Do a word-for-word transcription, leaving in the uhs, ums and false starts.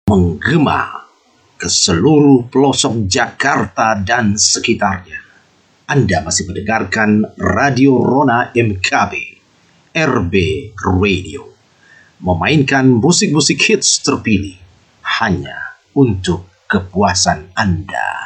menggema ke seluruh pelosok Jakarta dan sekitarnya. Anda masih mendengarkan Radio Rona M K B, R B Radio, memainkan musik-musik hits terpilih hanya untuk kepuasan Anda.